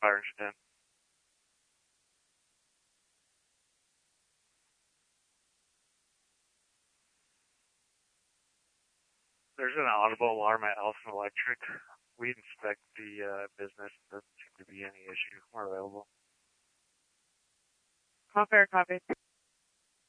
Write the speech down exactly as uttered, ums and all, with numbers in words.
Byronstein. There's an audible alarm at Elson Electric. We inspect the uh, business. There doesn't seem to be any issue. We're available. Call fair copy.